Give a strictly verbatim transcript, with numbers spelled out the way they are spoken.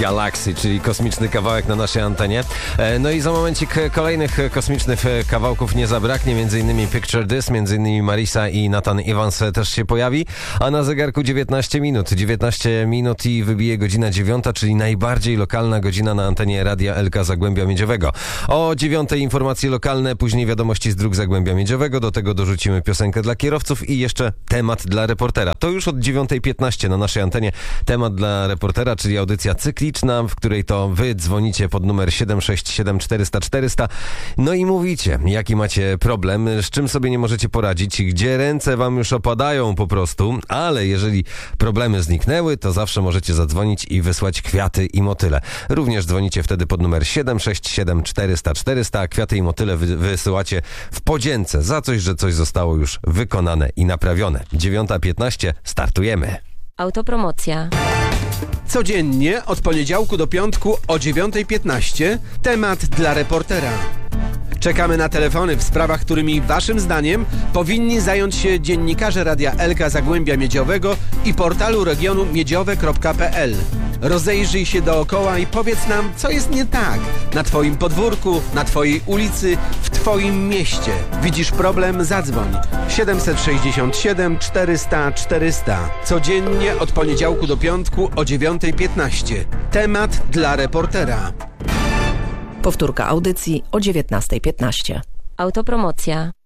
Galaxy, czyli kosmiczny kawałek na naszej antenie. No i za momencik kolejnych kosmicznych kawałków nie zabraknie, między innymi Picture This, między innymi Marisa i Nathan Evans też się pojawi, a na zegarku dziewiętnaście minut. dziewiętnaście minut i wybije godzina dziewiąta, czyli najbardziej lokalna godzina na antenie Radia L K Zagłębia Miedziowego. O dziewiątej informacje lokalne, później wiadomości z dróg Zagłębia Miedziowego, do tego dorzucimy piosenkę dla kierowców i jeszcze temat dla reportera. To już od dziewiątej piętnaście na naszej antenie temat dla reportera, czyli audycja cykliczna, w której to wy dzwonicie pod numer siedem sześć siedem czterysta czterysta, no i mówicie, jaki macie problem, z czym sobie nie możecie poradzić, gdzie ręce wam już opadają po prostu, ale jeżeli problemy zniknęły, to zawsze możecie zadzwonić i wysłać kwiaty i motyle. Również dzwonicie wtedy pod numer siedem sześć siedem czterysta czterysta, a kwiaty i motyle wy- wysyłacie w podzięce za coś, że coś zostało już wykonane i naprawione. dziewiąta piętnaście, startujemy. Autopromocja. Codziennie od poniedziałku do piątku o dziewiątej piętnaście temat dla reportera. Czekamy na telefony w sprawach, którymi waszym zdaniem powinni zająć się dziennikarze Radia L K Zagłębia Miedziowego i portalu regionu miedziowe kropka p l. Rozejrzyj się dookoła i powiedz nam, co jest nie tak na twoim podwórku, na twojej ulicy, w twoim mieście. Widzisz problem? Zadzwoń. siedem sześć siedem czterysta czterysta. Codziennie od poniedziałku do piątku o dziewiątej piętnaście. Temat dla reportera. Powtórka audycji o dziewiętnastej piętnaście. Autopromocja.